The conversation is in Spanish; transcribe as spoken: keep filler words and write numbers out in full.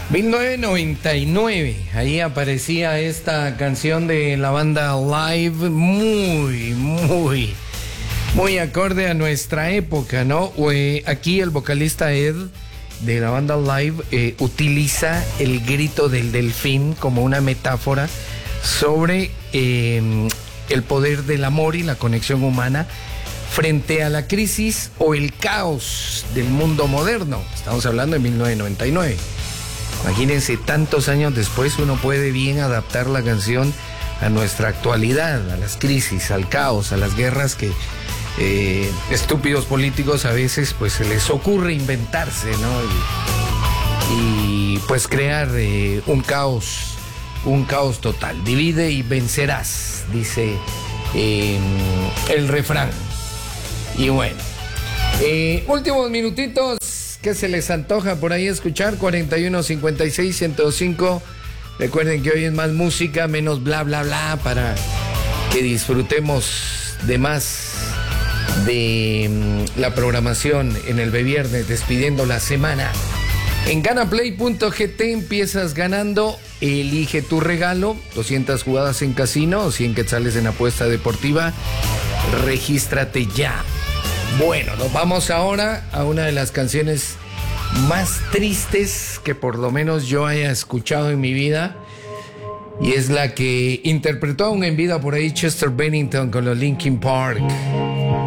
mil novecientos noventa y nueve, ahí aparecía esta canción de la banda Live, muy, muy, muy acorde a nuestra época, ¿no? Eh, aquí el vocalista Ed de la banda Live eh, utiliza el grito del delfín como una metáfora sobre eh, el poder del amor y la conexión humana frente a la crisis o el caos del mundo moderno. Estamos hablando de mil novecientos noventa y nueve. Imagínense, tantos años después uno puede bien adaptar la canción a nuestra actualidad, a las crisis, al caos, a las guerras que eh, estúpidos políticos a veces pues se les ocurre inventarse, ¿no? Y, y pues crear eh, un caos, un caos total. Divide y vencerás, dice eh, el refrán. Y bueno, eh, últimos minutitos. ¿Qué se les antoja por ahí escuchar? cuarenta y uno cincuenta y seis ciento cinco. Recuerden que hoy es más música, menos bla bla bla, para que disfrutemos de más de mm, la programación en el Beviernes, despidiendo la semana. En ganaplay punto g t empiezas ganando, elige tu regalo, doscientas jugadas en casino o cien quetzales en apuesta deportiva. Regístrate ya. Bueno, nos vamos ahora a una de las canciones más tristes que por lo menos yo haya escuchado en mi vida, y es la que interpretó aún en vida por ahí Chester Bennington con los Linkin Park.